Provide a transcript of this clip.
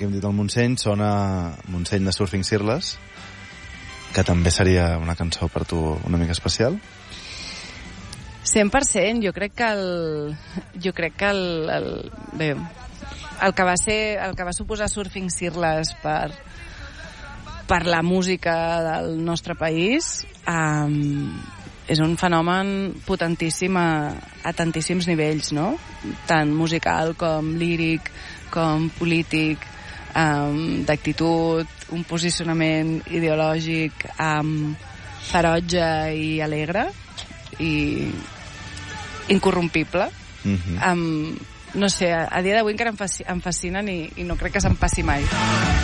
que hem dit el Montseny, sona Montseny de Surfing Sirles, que també seria una cançó per tu una mica especial. 100%. Jo crec que el que va suposar Surfing Sirles per la música del nostre país és un fenomen potentíssim a tantíssims nivells, no? Tant musical com líric, com polític, d'actitud, un posicionament ideològic ferotge i alegre i incorrompible. No sé, a dia d'avui encara em fascinen i no crec que se'm passi mai.